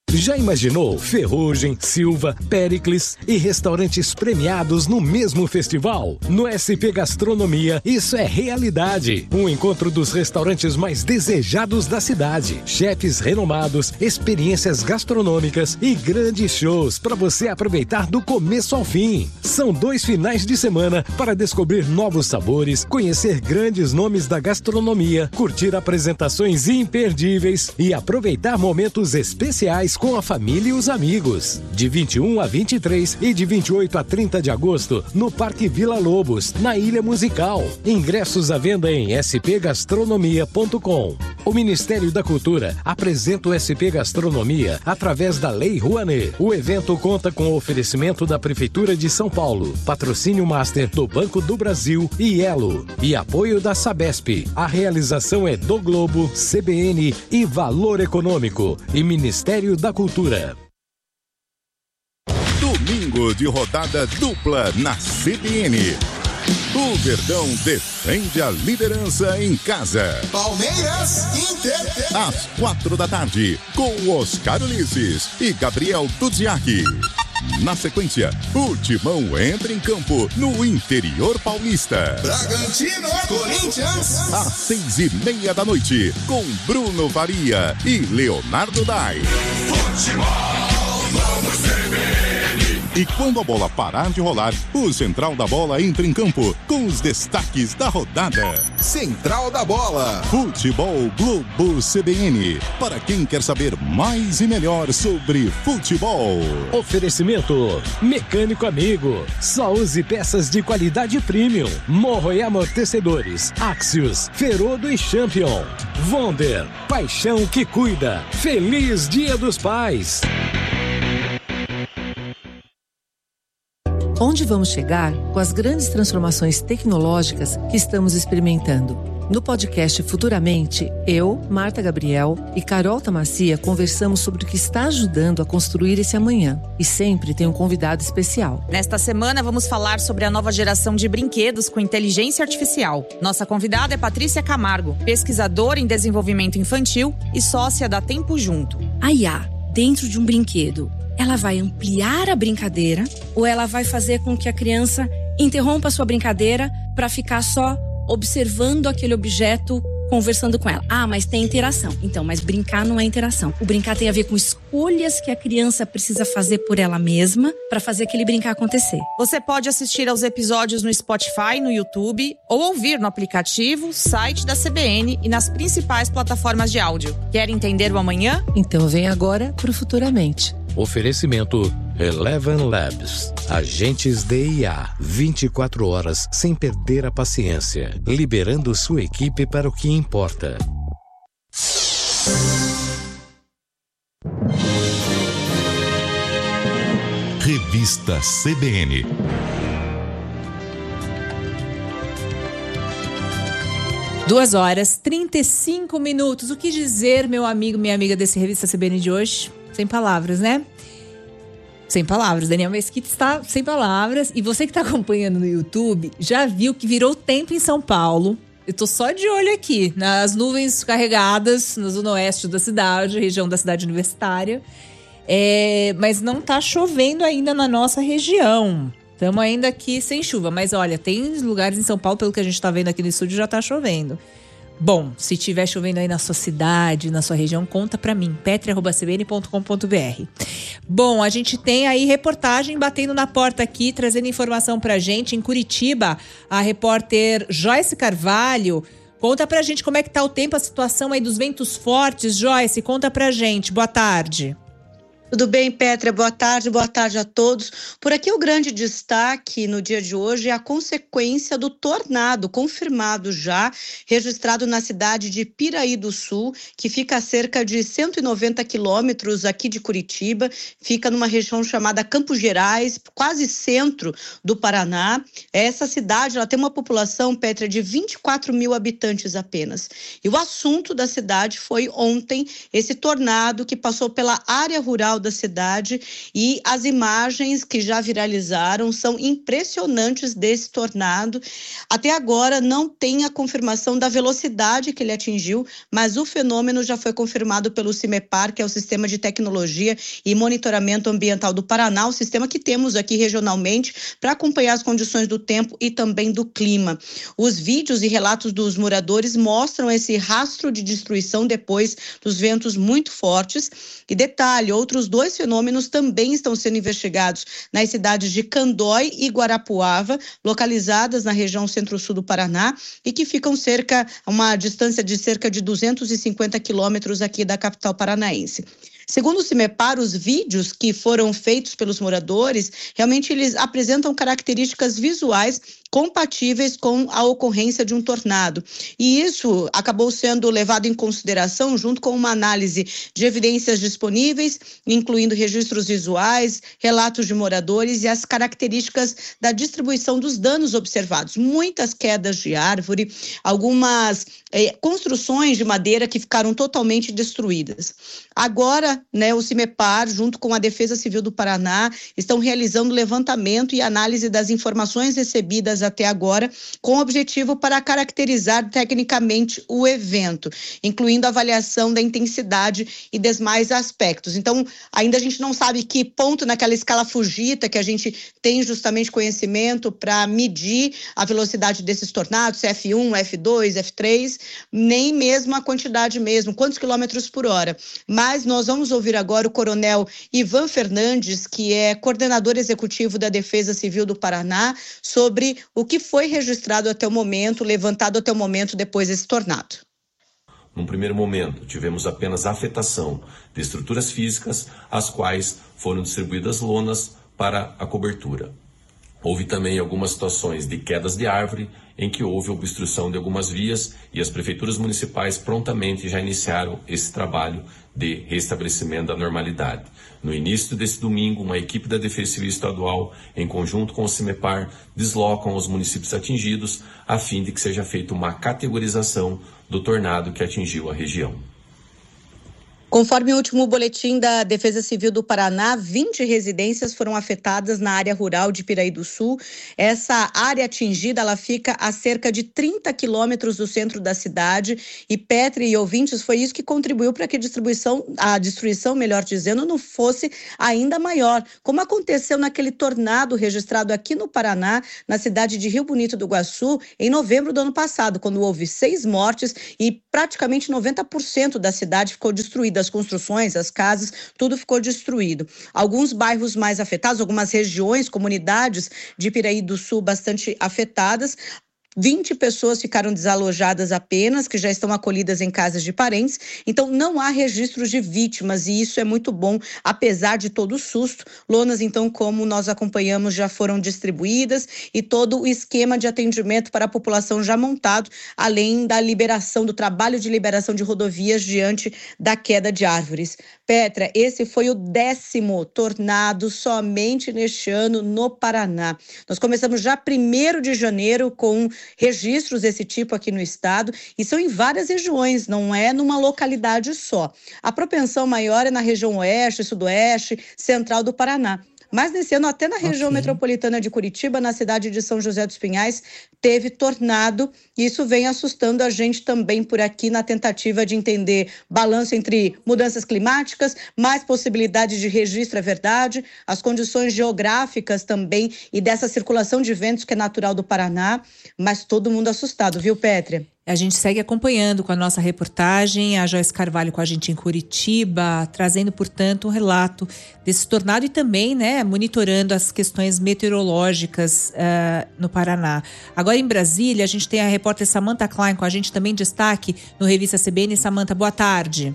Já imaginou Ferrugem, Silva, Péricles e restaurantes premiados no mesmo festival? No SP Gastronomia, isso é realidade. Um encontro dos restaurantes mais desejados da cidade. Chefes renomados, experiências gastronômicas e grandes shows para você aproveitar do começo ao fim. São 2 finais de semana para descobrir novos sabores, conhecer grandes nomes da gastronomia, curtir apresentações imperdíveis e aproveitar momentos especiais com a família e os amigos. De 21 a 23 e de 28 a 30 de agosto, no Parque Vila Lobos, na Ilha Musical. Ingressos à venda em spgastronomia.com. O Ministério da Cultura apresenta o SP Gastronomia através da Lei Rouanet. O evento conta com o oferecimento da Prefeitura de São Paulo, patrocínio master do Banco do Brasil e Elo, e apoio da Sabesp. A realização é do Globo, CBN e Valor Econômico e Ministério da Cultura. Domingo de rodada dupla na CBN. O Verdão defende a liderança em casa. Palmeiras Inter. Às 4 da tarde, com Oscar Ulisses e Gabriel Dudziak. Na sequência, o Timão entra em campo no interior paulista. Bragantino, Corinthians. Às 6:30 da noite, com Bruno Faria e Leonardo Dai. Futebol, vamos CBN. E quando a bola parar de rolar, o Central da Bola entra em campo com os destaques da rodada. Central da Bola. Futebol Globo CBN. Para quem quer saber mais e melhor sobre futebol. Oferecimento Mecânico Amigo. Só use peças de qualidade premium. Morro e amortecedores. Axios, Ferodo e Champion. Wonder, paixão que cuida. Feliz Dia dos Pais. Onde vamos chegar com as grandes transformações tecnológicas que estamos experimentando? No podcast Futuramente, eu, Marta Gabriel e Carol Tamassia conversamos sobre o que está ajudando a construir esse amanhã. E sempre tem um convidado especial. Nesta semana vamos falar sobre a nova geração de brinquedos com inteligência artificial. Nossa convidada é Patrícia Camargo, pesquisadora em desenvolvimento infantil e sócia da Tempo Junto. A IA, dentro de um brinquedo, ela vai ampliar a brincadeira ou ela vai fazer com que a criança interrompa a sua brincadeira para ficar só observando aquele objeto, conversando com ela? Ah, mas tem interação. Então, mas brincar não é interação. O brincar tem a ver com escolhas que a criança precisa fazer por ela mesma para fazer aquele brincar acontecer. Você pode assistir aos episódios no Spotify, no YouTube ou ouvir no aplicativo, site da CBN e nas principais plataformas de áudio. Quer entender o amanhã? Então vem agora pro Futuramente. Oferecimento Eleven Labs. Agentes de IA. 24 horas sem perder a paciência. Liberando sua equipe para o que importa. Revista CBN. Duas horas, 35 minutos. O que dizer, meu amigo, minha amiga desse Revista CBN de hoje? Sem palavras, né? Sem palavras. Daniel Mesquita está sem palavras. E você que está acompanhando no YouTube, já viu que virou tempo em São Paulo. Eu tô só de olho aqui, nas nuvens carregadas, na zona oeste da cidade, região da cidade universitária. Mas não tá chovendo ainda na nossa região. Estamos ainda aqui sem chuva. Mas olha, tem lugares em São Paulo, pelo que a gente tá vendo aqui no estúdio, já tá chovendo. Bom, se tiver chovendo aí na sua cidade, na sua região, conta pra mim, petri@cbn.com.br. Bom, a gente tem aí reportagem batendo na porta aqui, trazendo informação pra gente. Em Curitiba, a repórter Joyce Carvalho conta pra gente como é que tá o tempo, a situação aí dos ventos fortes. Joyce, conta pra gente. Boa tarde. Tudo bem, Petra? Boa tarde a todos. Por aqui o grande destaque no dia de hoje é a consequência do tornado, confirmado já, registrado na cidade de Piraí do Sul, que fica a cerca de 190 quilômetros aqui de Curitiba, fica numa região chamada Campos Gerais, quase centro do Paraná. Essa cidade ela tem uma população, Petra, de 24 mil habitantes apenas. E o assunto da cidade foi ontem esse tornado que passou pela área rural central da cidade, e as imagens que já viralizaram são impressionantes desse tornado. Até agora não tem a confirmação da velocidade que ele atingiu, mas o fenômeno já foi confirmado pelo CIMEPAR, que é o Sistema de Tecnologia e Monitoramento Ambiental do Paraná, o sistema que temos aqui regionalmente para acompanhar as condições do tempo e também do clima. Os vídeos e relatos dos moradores mostram esse rastro de destruição depois dos ventos muito fortes. E detalhe, outros 2 fenômenos também estão sendo investigados nas cidades de Candói e Guarapuava, localizadas na região centro-sul do Paraná e que ficam a uma distância de cerca de 250 quilômetros aqui da capital paranaense. Segundo o CIMEPAR, os vídeos que foram feitos pelos moradores, realmente eles apresentam características visuais compatíveis com a ocorrência de um tornado. E isso acabou sendo levado em consideração junto com uma análise de evidências disponíveis, incluindo registros visuais, relatos de moradores e as características da distribuição dos danos observados. Muitas quedas de árvore, algumas construções de madeira que ficaram totalmente destruídas. Agora, o CIMEPAR, junto com a Defesa Civil do Paraná, estão realizando levantamento e análise das informações recebidas até agora, com o objetivo para caracterizar tecnicamente o evento, incluindo a avaliação da intensidade e demais aspectos. Então, ainda a gente não sabe que ponto naquela escala Fujita que a gente tem justamente conhecimento para medir a velocidade desses tornados, se é F1, F2, F3, nem mesmo a quantidade mesmo, quantos quilômetros por hora. Mas nós vamos ouvir agora o coronel Ivan Fernandes, que é coordenador executivo da Defesa Civil do Paraná, sobre o que foi registrado até o momento, levantado até o momento depois desse tornado. Num primeiro momento, tivemos apenas a afetação de estruturas físicas, as quais foram distribuídas lonas para a cobertura. Houve também algumas situações de quedas de árvore, em que houve obstrução de algumas vias e as prefeituras municipais prontamente já iniciaram esse trabalho de restabelecimento da normalidade. No início desse domingo, uma equipe da Defesa Civil Estadual, em conjunto com o CIMEPAR, deslocam os municípios atingidos a fim de que seja feita uma categorização do tornado que atingiu a região. Conforme o último boletim da Defesa Civil do Paraná, 20 residências foram afetadas na área rural de Piraí do Sul. Essa área atingida, ela fica a cerca de 30 quilômetros do centro da cidade. E Petri e ouvintes, foi isso que contribuiu para que a destruição, melhor dizendo, não fosse ainda maior. Como aconteceu naquele tornado registrado aqui no Paraná, na cidade de Rio Bonito do Iguaçu, em novembro do ano passado, quando houve 6 mortes e praticamente 90% da cidade ficou destruída. As construções, as casas, tudo ficou destruído. Alguns bairros mais afetados, algumas regiões, comunidades de Piraí do Sul bastante afetadas. 20 pessoas ficaram desalojadas apenas, que já estão acolhidas em casas de parentes. Então, não há registros de vítimas e isso é muito bom, apesar de todo o susto. Lonas, então, como nós acompanhamos, já foram distribuídas e todo o esquema de atendimento para a população já montado, além da liberação, do trabalho de liberação de rodovias diante da queda de árvores. Petra, esse foi o 10º tornado somente neste ano no Paraná. Nós começamos já 1º de janeiro com registros desse tipo aqui no estado e são em várias regiões, não é numa localidade só. A propensão maior é na região oeste, sudoeste, central do Paraná. Mas nesse ano, até na região metropolitana de Curitiba, na cidade de São José dos Pinhais, teve tornado. E isso vem assustando a gente também por aqui na tentativa de entender balanço entre mudanças climáticas, mais possibilidade de registro, é verdade, as condições geográficas também e dessa circulação de ventos que é natural do Paraná. Mas todo mundo assustado, viu, Pétria? A gente segue acompanhando com a nossa reportagem, a Joyce Carvalho com a gente em Curitiba, trazendo, portanto, um relato desse tornado e também, monitorando as questões meteorológicas no Paraná. Agora, em Brasília, a gente tem a repórter Samantha Klein com a gente também, destaque no Revista CBN. Samantha, boa tarde.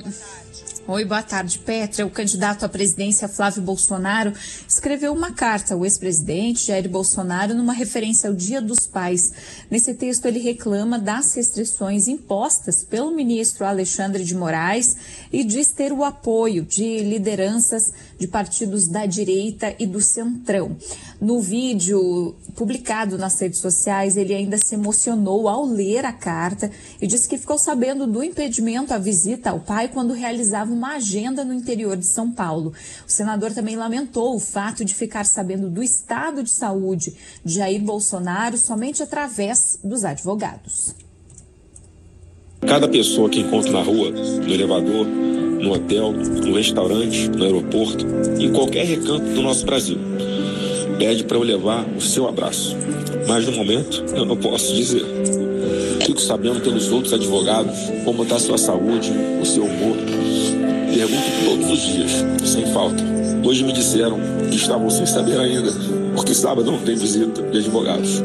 Oi, boa tarde, Petra. O candidato à presidência Flávio Bolsonaro escreveu uma carta ao ex-presidente Jair Bolsonaro numa referência ao Dia dos Pais. Nesse texto, ele reclama das restrições impostas pelo ministro Alexandre de Moraes e diz ter o apoio de lideranças de partidos da direita e do centrão. No vídeo publicado nas redes sociais, ele ainda se emocionou ao ler a carta e disse que ficou sabendo do impedimento à visita ao pai quando realizava uma agenda no interior de São Paulo. O senador também lamentou o fato de ficar sabendo do estado de saúde de Jair Bolsonaro somente através dos advogados. Cada pessoa que encontro na rua, no elevador, no hotel, no restaurante, no aeroporto, em qualquer recanto do nosso Brasil, pede para eu levar o seu abraço. Mas no momento eu não posso dizer. Fico sabendo pelos outros advogados como está a sua saúde, o seu humor. Pergunto todos os dias, sem falta. Hoje me disseram que estavam sem saber ainda, porque sábado não tem visita de advogados.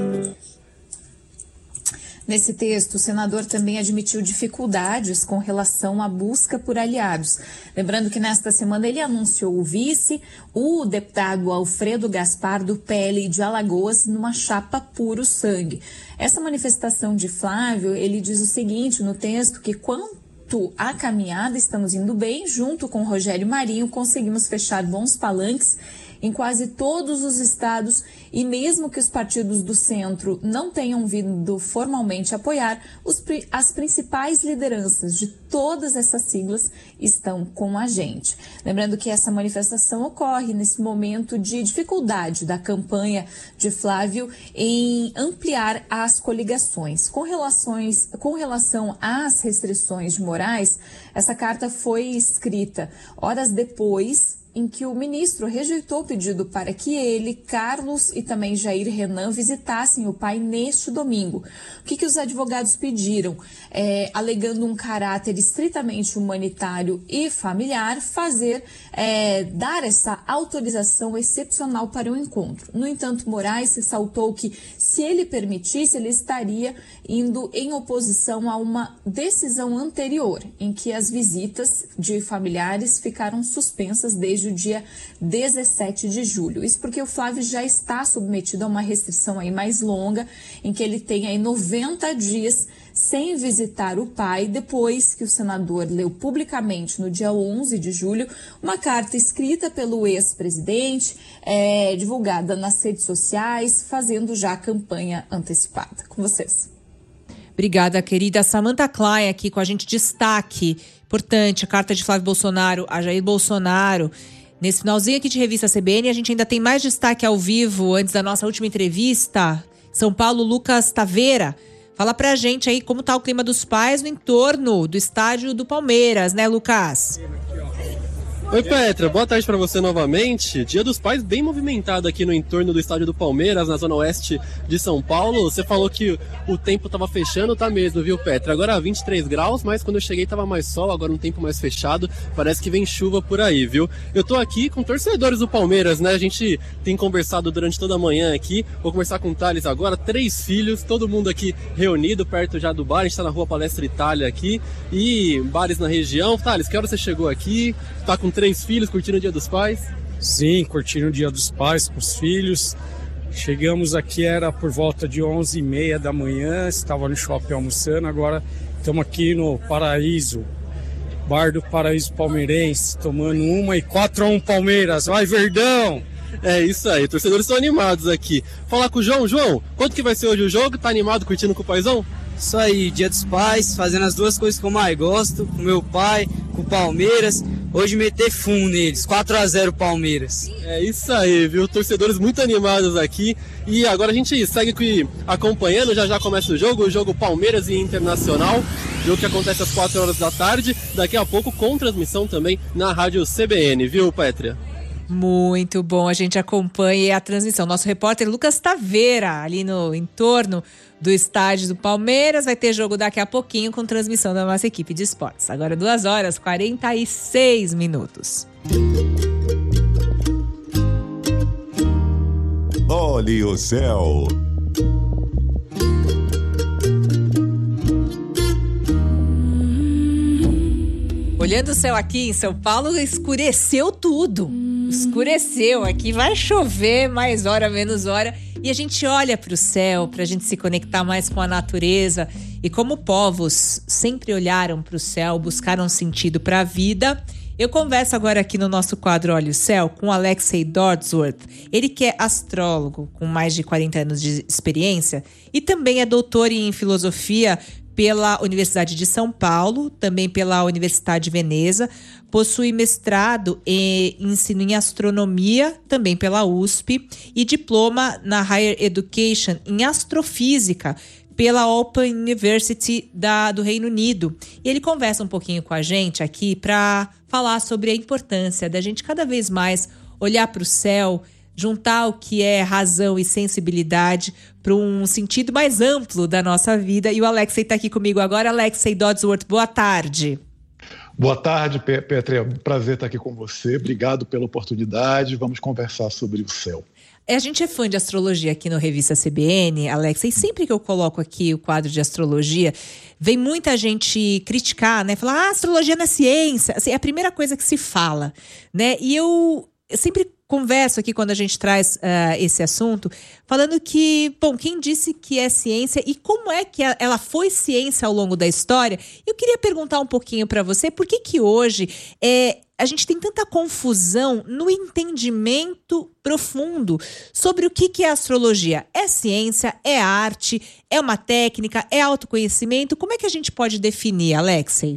Nesse texto, o senador também admitiu dificuldades com relação à busca por aliados. Lembrando que nesta semana ele anunciou o vice, o deputado Alfredo Gaspar, do PL de Alagoas, numa chapa puro sangue. Essa manifestação de Flávio, ele diz o seguinte no texto, que quanto à caminhada estamos indo bem, junto com Rogério Marinho conseguimos fechar bons palanques em quase todos os estados e mesmo que os partidos do centro não tenham vindo formalmente apoiar, as principais lideranças de todas essas siglas estão com a gente. Lembrando que essa manifestação ocorre nesse momento de dificuldade da campanha de Flávio em ampliar as coligações. Com relação às restrições de Moraes, essa carta foi escrita horas depois em que o ministro rejeitou o pedido para que ele, Carlos e também Jair Renan visitassem o pai neste domingo. O que os advogados pediram? Alegando um caráter estritamente humanitário e familiar, dar essa autorização excepcional para o encontro. No entanto, Moraes ressaltou que, se ele permitisse, ele estaria indo em oposição a uma decisão anterior, em que as visitas de familiares ficaram suspensas desde o dia 17 de julho. Isso porque o Flávio já está submetido a uma restrição aí mais longa, em que ele tem aí 90 dias sem visitar o pai, depois que o senador leu publicamente, no dia 11 de julho, uma carta escrita pelo ex-presidente, divulgada nas redes sociais, fazendo já a campanha antecipada. Com vocês. Obrigada, querida Samantha Klein, aqui com a gente. Destaque importante, a carta de Flávio Bolsonaro a Jair Bolsonaro. Nesse finalzinho aqui de Revista CBN, a gente ainda tem mais destaque ao vivo antes da nossa última entrevista. São Paulo, Lucas Taveira. Fala pra gente aí como tá o clima dos pais no entorno do estádio do Palmeiras, né, Lucas? Oi, Petra, boa tarde para você novamente. Dia dos Pais bem movimentado aqui no entorno do estádio do Palmeiras, na zona oeste de São Paulo. Você falou que o tempo tava fechando, tá mesmo, viu, Petra? Agora 23 graus, mas quando eu cheguei tava mais sol, agora um tempo mais fechado. Parece que vem chuva por aí, viu? Eu tô aqui com torcedores do Palmeiras, né? A gente tem conversado durante toda a manhã aqui. Vou conversar com o Thales agora, 3 filhos, todo mundo aqui reunido perto já do bar. A gente tá na rua Palestra Itália aqui e bares na região. Thales, que hora você chegou aqui? Tá com 3 filhos, curtindo o Dia dos Pais? Sim, curtindo o Dia dos Pais com os filhos. Chegamos aqui, era por volta de 11h30 da manhã, estava no shopping almoçando, agora estamos aqui no Paraíso, bar do Paraíso Palmeirense, tomando uma e 4-1 Palmeiras, vai Verdão! É isso aí, torcedores estão animados aqui. Falar com o João. João, quanto que vai ser hoje o jogo? Tá animado, curtindo com o paizão? Isso aí, Dia dos Pais, fazendo as duas coisas que eu mais gosto, com meu pai, com o Palmeiras. Hoje meter fumo neles, 4-0 Palmeiras. É isso aí, viu? Torcedores muito animados aqui. E agora a gente segue aqui acompanhando, já começa o jogo Palmeiras e Internacional. Jogo que acontece às 4 horas da tarde, daqui a pouco com transmissão também na rádio CBN, viu, Pétria? Muito bom, a gente acompanha a transmissão. Nosso repórter Lucas Taveira, ali no entorno do estádio do Palmeiras. Vai ter jogo daqui a pouquinho com transmissão da nossa equipe de esportes. Agora 2h46. Olhe o céu. Olhando o céu aqui em São Paulo, escureceu tudo. Escureceu, aqui vai chover mais hora, menos hora. E a gente olha para o céu, para a gente se conectar mais com a natureza. E como povos sempre olharam para o céu, buscaram sentido para a vida. Eu converso agora aqui no nosso quadro Olha o Céu com o Alexei Dodsworth. Ele que é astrólogo com mais de 40 anos de experiência e também é doutor em filosofia pela Universidade de São Paulo, também pela Universidade de Veneza. Possui mestrado em ensino em astronomia, também pela USP, e diploma na Higher Education em astrofísica pela Open University do Reino Unido. E ele conversa um pouquinho com a gente aqui para falar sobre a importância da gente cada vez mais olhar para o céu, juntar o que é razão e sensibilidade para um sentido mais amplo da nossa vida. E o Alexei está aqui comigo agora. Alexei Dodsworth, boa tarde. Boa tarde, Petra. É um prazer estar aqui com você. Obrigado pela oportunidade. Vamos conversar sobre o céu. A gente é fã de astrologia aqui no Revista CBN, Alex, e sempre que eu coloco aqui o quadro de astrologia, vem muita gente criticar, né? Falar, astrologia não é ciência. Assim, é a primeira coisa que se fala, né? E eu sempre converso aqui quando a gente traz esse assunto, falando que, bom, quem disse que é ciência e como é que ela foi ciência ao longo da história? Eu queria perguntar um pouquinho para você, por que hoje a gente tem tanta confusão no entendimento profundo sobre o que é astrologia? É ciência? É arte? É uma técnica? É autoconhecimento? Como é que a gente pode definir, Alexei?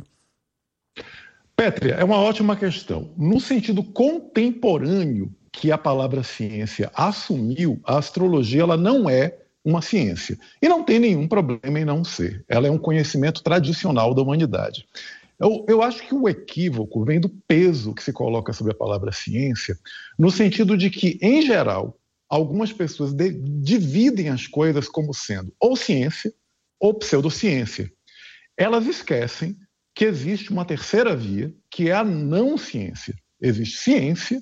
Pétria, é uma ótima questão. No sentido contemporâneo que a palavra ciência assumiu, a astrologia ela não é uma ciência. E não tem nenhum problema em não ser. Ela é um conhecimento tradicional da humanidade. Eu acho que o equívoco vem do peso que se coloca sobre a palavra ciência, no sentido de que, em geral, algumas pessoas dividem as coisas como sendo ou ciência ou pseudociência. Elas esquecem que existe uma terceira via, que é a não ciência. Existe ciência,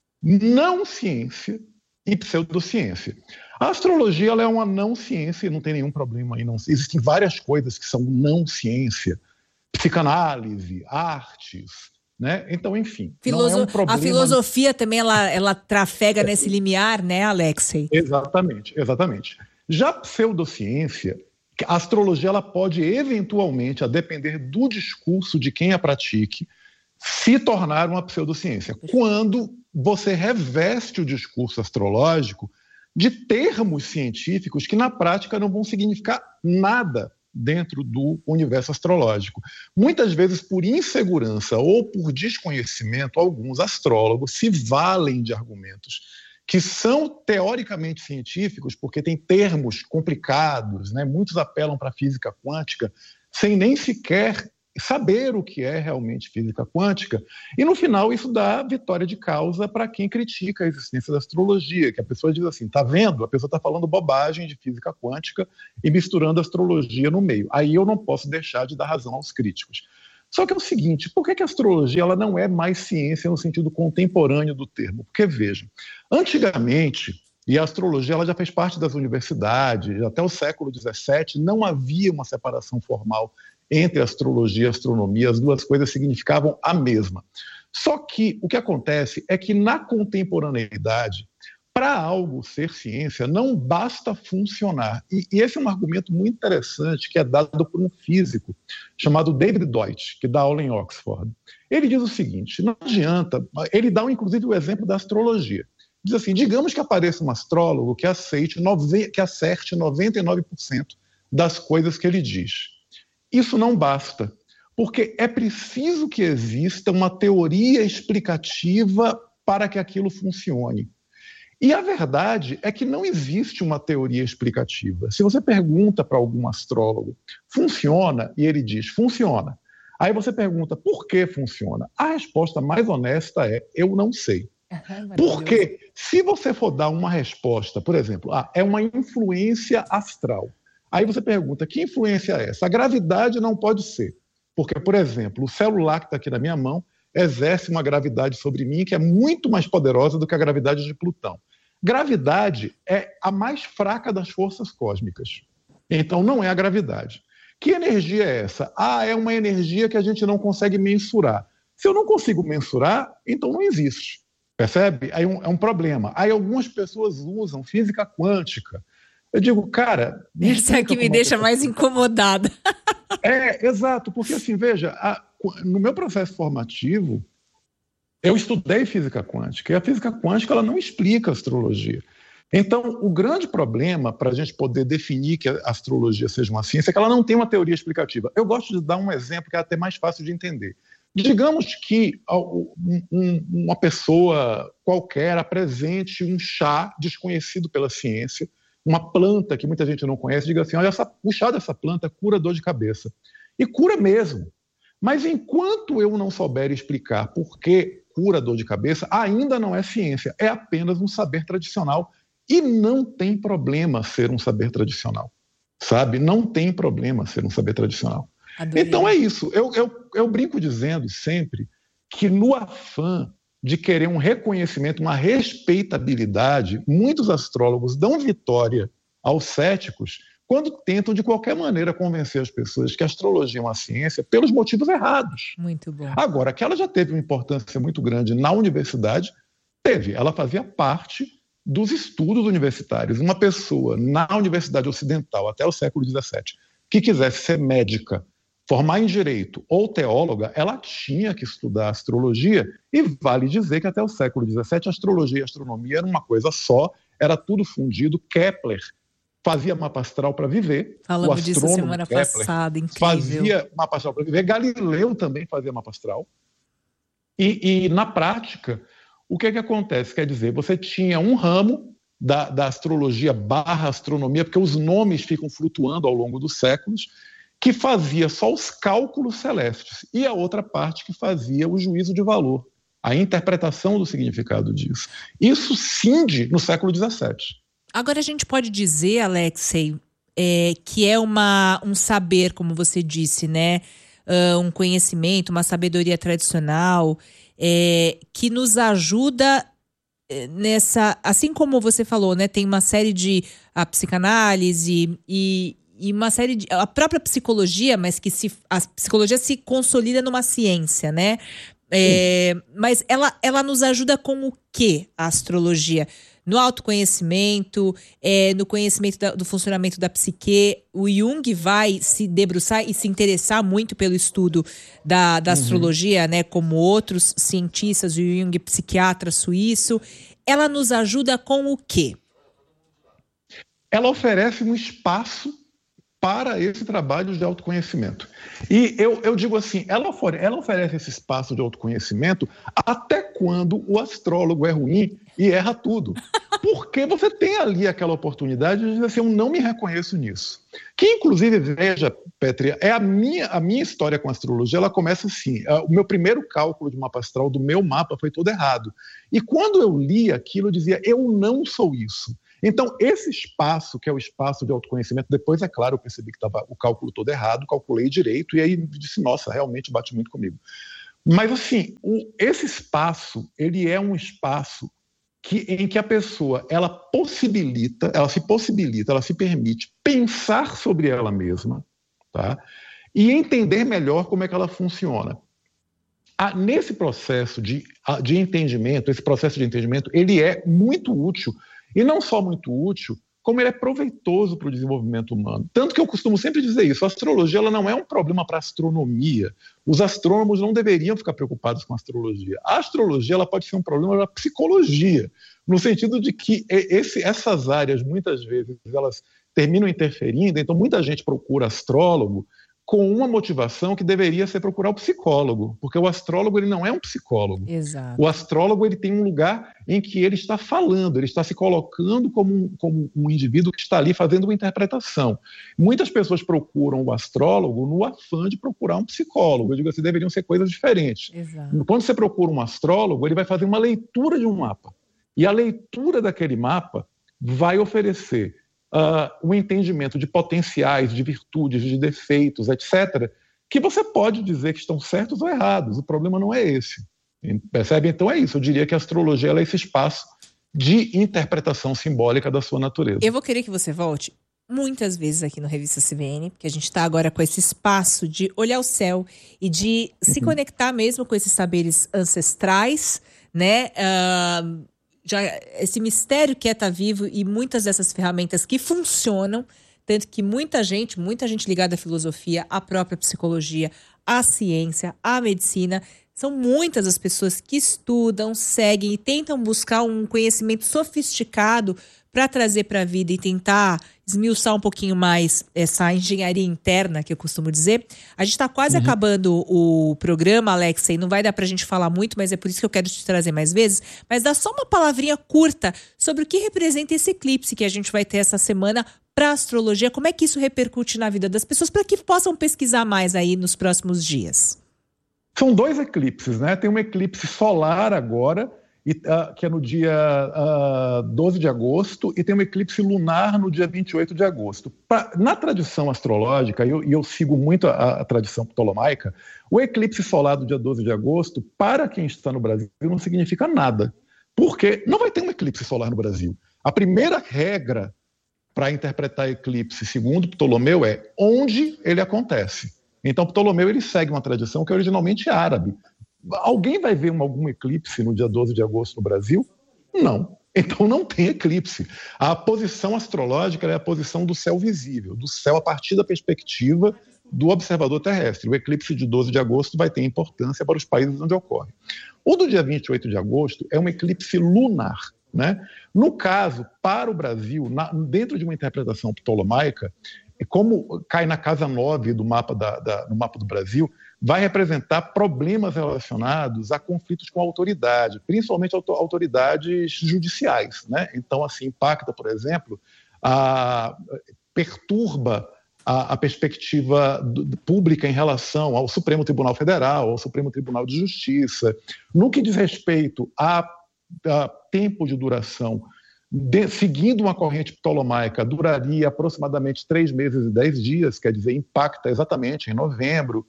não ciência e pseudociência. A astrologia ela é uma não ciência, não tem nenhum problema aí. Não. Existem várias coisas que são não ciência. Psicanálise, artes, né? Então, enfim, não é um problema. A filosofia também, ela trafega nesse limiar, né, Alexei? Exatamente. Já a pseudociência, a astrologia ela pode eventualmente, a depender do discurso de quem a pratique, se tornar uma pseudociência. Quando você reveste o discurso astrológico de termos científicos que na prática não vão significar nada dentro do universo astrológico. Muitas vezes, por insegurança ou por desconhecimento, alguns astrólogos se valem de argumentos que são teoricamente científicos, porque tem termos complicados, né? Muitos apelam para a física quântica, sem nem sequer saber o que é realmente física quântica, e no final isso dá vitória de causa para quem critica a existência da astrologia, que a pessoa diz assim, tá vendo? A pessoa está falando bobagem de física quântica e misturando a astrologia no meio. Aí eu não posso deixar de dar razão aos críticos. Só que é o seguinte, por que a astrologia ela não é mais ciência no sentido contemporâneo do termo? Porque, vejam, antigamente, e a astrologia ela já fez parte das universidades, até o século XVII, não havia uma separação formal entre astrologia e astronomia, as duas coisas significavam a mesma. Só que o que acontece é que na contemporaneidade, para algo ser ciência, não basta funcionar. E esse é um argumento muito interessante que é dado por um físico chamado David Deutsch, que dá aula em Oxford. Ele diz o seguinte, não adianta, ele dá inclusive o exemplo da astrologia. Diz assim, digamos que apareça um astrólogo que acerte 99% das coisas que ele diz. Isso não basta, porque é preciso que exista uma teoria explicativa para que aquilo funcione. E a verdade é que não existe uma teoria explicativa. Se você pergunta para algum astrólogo, funciona? E ele diz, funciona. Aí você pergunta, por que funciona? A resposta mais honesta é, eu não sei. Porque se você for dar uma resposta, por exemplo, é uma influência astral. Aí você pergunta, que influência é essa? A gravidade não pode ser. Porque, por exemplo, o celular que está aqui na minha mão exerce uma gravidade sobre mim que é muito mais poderosa do que a gravidade de Plutão. Gravidade é a mais fraca das forças cósmicas. Então, não é a gravidade. Que energia é essa? É uma energia que a gente não consegue mensurar. Se eu não consigo mensurar, então não existe. Percebe? Aí é um problema. Aí algumas pessoas usam física quântica. Eu digo, cara... Isso é que me deixa mais incomodada. Exato, porque assim, veja, no meu processo formativo, Eu estudei física quântica, e a física quântica ela não explica a astrologia. Então, o grande problema para a gente poder definir que a astrologia seja uma ciência é que ela não tem uma teoria explicativa. Eu gosto de dar um exemplo que é até mais fácil de entender. Digamos que uma pessoa qualquer apresente um chá desconhecido pela ciência, uma planta que muita gente não conhece, diga assim, olha, o chá dessa planta cura dor de cabeça. E cura mesmo. Mas enquanto eu não souber explicar por que cura dor de cabeça, ainda não é ciência, é apenas um saber tradicional. E não tem problema ser um saber tradicional, sabe? Não tem problema ser um saber tradicional. Adorei. Então é isso. Eu brinco dizendo sempre que no afã de querer um reconhecimento, uma respeitabilidade, muitos astrólogos dão vitória aos céticos quando tentam de qualquer maneira convencer as pessoas que a astrologia é uma ciência pelos motivos errados. Muito bom. Agora, que ela já teve uma importância muito grande na universidade, teve. Ela fazia parte dos estudos universitários. Uma pessoa na Universidade Ocidental até o século XVII que quisesse ser médica, formar em direito ou teóloga, ela tinha que estudar astrologia, e vale dizer que até o século XVII a astrologia e a astronomia eram uma coisa só, era tudo fundido. Kepler fazia mapa astral para viver. Falamos disso semana passada, incrível. Fazia mapa astral para viver. Galileu também fazia mapa astral. E na prática, o que acontece? Quer dizer, você tinha um ramo da astrologia / astronomia, porque os nomes ficam flutuando ao longo dos séculos, que fazia só os cálculos celestes, e a outra parte que fazia o juízo de valor, a interpretação do significado disso. Isso cinge no século XVII. Agora a gente pode dizer, Alexei, que é um saber, como você disse, né? Um conhecimento, uma sabedoria tradicional, que nos ajuda nessa, assim como você falou, né, tem uma série de a psicanálise e uma série de a própria psicologia, mas que a psicologia se consolida numa ciência, né? Mas ela nos ajuda com o quê, a astrologia? No autoconhecimento, no conhecimento do funcionamento da psique. O Jung vai se debruçar e se interessar muito pelo estudo da astrologia, né? Como outros cientistas, o Jung, psiquiatra suíço. Ela nos ajuda com o quê? Ela oferece um espaço para esse trabalho de autoconhecimento. E eu digo assim, ela oferece esse espaço de autoconhecimento até quando o astrólogo é ruim e erra tudo. Porque você tem ali aquela oportunidade de dizer assim, eu não me reconheço nisso. Que, inclusive, veja, Petri, a minha história com a astrologia, ela começa assim. O meu primeiro cálculo de mapa astral do meu mapa foi todo errado. E quando eu li aquilo, eu dizia, eu não sou isso. Então, esse espaço, que é o espaço de autoconhecimento, depois, é claro, eu percebi que estava o cálculo todo errado, calculei direito, e aí disse, nossa, realmente bate muito comigo. Mas, assim, esse espaço, ele é um espaço em que a pessoa, ela se permite pensar sobre ela mesma, tá? E entender melhor como é que ela funciona. Nesse processo de entendimento, ele é muito útil, e não só muito útil, como ele é proveitoso para o desenvolvimento humano. Tanto que eu costumo sempre dizer isso, a astrologia ela não é um problema para a astronomia. Os astrônomos não deveriam ficar preocupados com a astrologia. A astrologia ela pode ser um problema para a psicologia, no sentido de que essas áreas, muitas vezes, elas terminam interferindo, então muita gente procura astrólogo com uma motivação que deveria ser procurar o psicólogo, porque o astrólogo ele não é um psicólogo. Exato. O astrólogo ele tem um lugar em que ele está falando, ele está se colocando como um indivíduo que está ali fazendo uma interpretação. Muitas pessoas procuram o astrólogo no afã de procurar um psicólogo. Eu digo assim, deveriam ser coisas diferentes. Exato. Quando você procura um astrólogo, ele vai fazer uma leitura de um mapa. E a leitura daquele mapa vai oferecer o entendimento de potenciais, de virtudes, de defeitos, etc., que você pode dizer que estão certos ou errados. O problema não é esse. Percebe? Então é isso. Eu diria que a astrologia ela é esse espaço de interpretação simbólica da sua natureza. Eu vou querer que você volte muitas vezes aqui no Revista CBN, porque a gente está agora com esse espaço de olhar o céu e de se conectar mesmo com esses saberes ancestrais, né? Já esse mistério que é estar vivo e muitas dessas ferramentas que funcionam, tanto que muita gente ligada à filosofia, à própria psicologia, à ciência, à medicina, São muitas as pessoas que estudam, seguem e tentam buscar um conhecimento sofisticado para trazer para a vida e tentar esmiuçar um pouquinho mais essa engenharia interna, que eu costumo dizer. A gente está quase acabando o programa, Alexei, não vai dar para a gente falar muito, mas é por isso que eu quero te trazer mais vezes. Mas dá só uma palavrinha curta sobre o que representa esse eclipse que a gente vai ter essa semana para a astrologia. Como é que isso repercute na vida das pessoas para que possam pesquisar mais aí nos próximos dias? São 2 eclipses, né? Tem um eclipse solar agora, que é no dia 12 de agosto, e tem um eclipse lunar no dia 28 de agosto. Na tradição astrológica, e eu sigo muito a tradição ptolomaica, o eclipse solar do dia 12 de agosto, para quem está no Brasil, não significa nada. Porque não vai ter um eclipse solar no Brasil. A primeira regra para interpretar eclipse, segundo Ptolomeu, é onde ele acontece. Então, Ptolomeu ele segue uma tradição que é originalmente árabe. Alguém vai ver algum eclipse no dia 12 de agosto no Brasil? Não. Então não tem eclipse. A posição astrológica é a posição do céu visível, do céu a partir da perspectiva do observador terrestre. O eclipse de 12 de agosto vai ter importância para os países onde ocorre. O do dia 28 de agosto é um eclipse lunar, né? No caso, para o Brasil, dentro de uma interpretação ptolomaica, como cai na casa 9 do mapa no mapa do Brasil, vai representar problemas relacionados a conflitos com a autoridade, principalmente autoridades judiciais, né? Então, assim, impacta, por exemplo, perturba a perspectiva pública em relação ao Supremo Tribunal Federal, ao Supremo Tribunal de Justiça. No que diz respeito a tempo de duração, seguindo uma corrente ptolomaica, duraria aproximadamente 3 meses e 10 dias, quer dizer, impacta exatamente em novembro.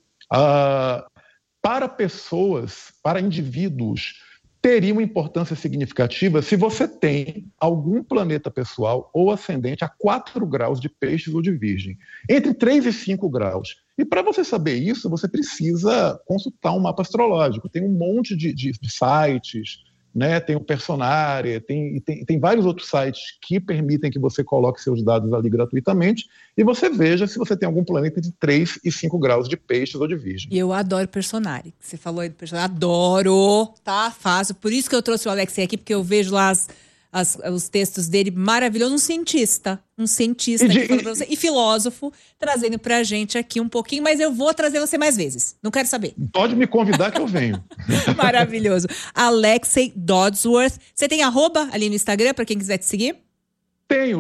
Para pessoas, para indivíduos, teria uma importância significativa se você tem algum planeta pessoal ou ascendente a 4 graus de Peixes ou de Virgem, entre 3 e 5 graus. E para você saber isso, você precisa consultar um mapa astrológico. Tem um monte de sites, né? Tem o Personária, tem vários outros sites que permitem que você coloque seus dados ali gratuitamente e você veja se você tem algum planeta de 3 e 5 graus de Peixes ou de Virgem. E eu adoro Personária. Você falou aí do Personária. Adoro, tá? Fácil. Por isso que eu trouxe o Alexei aqui, porque eu vejo lá os textos dele, maravilhoso. Um cientista que fala pra você, e filósofo, trazendo pra gente aqui um pouquinho, mas eu vou trazer você mais vezes. Não quero saber. Pode me convidar que eu venho. Maravilhoso. Alexei Dodsworth. Você tem @ ali no Instagram, pra quem quiser te seguir? Tenho,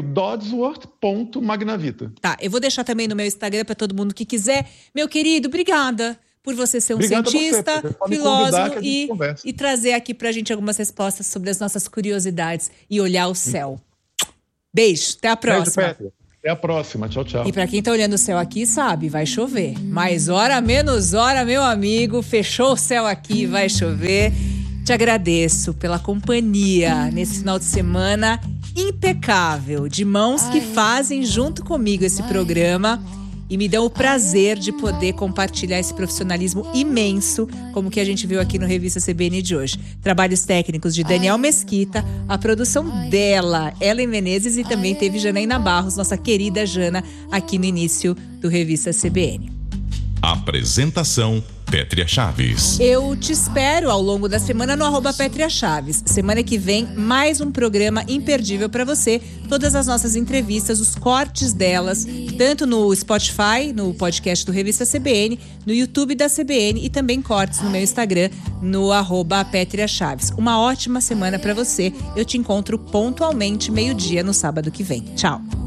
dodsworth.magnavita. Tá, eu vou deixar também no meu Instagram pra todo mundo que quiser. Meu querido, obrigada por você ser um cientista, filósofo e trazer aqui pra gente algumas respostas sobre as nossas curiosidades e olhar o céu. Beijo, até a próxima. Beijo, até a próxima, tchau, tchau. E pra quem tá olhando o céu aqui, sabe, vai chover. Mais hora, menos hora, meu amigo, fechou o céu aqui, vai chover. Te agradeço pela companhia nesse final de semana impecável, de mãos que fazem junto comigo esse programa. E me dão o prazer de poder compartilhar esse profissionalismo imenso, como que a gente viu aqui no Revista CBN de hoje. Trabalhos técnicos de Daniel Mesquita, a produção dela, Ellen Menezes, e também teve Janaína Barros, nossa querida Jana, aqui no início do Revista CBN. Apresentação: Pétria Chaves. Eu te espero ao longo da semana no @Pétria Chaves. Semana que vem, mais um programa imperdível para você. Todas as nossas entrevistas, os cortes delas, tanto no Spotify, no podcast do Revista CBN, no YouTube da CBN e também cortes no meu Instagram, no @Pétria Chaves. Uma ótima semana para você. Eu te encontro pontualmente 12:00 no sábado que vem. Tchau.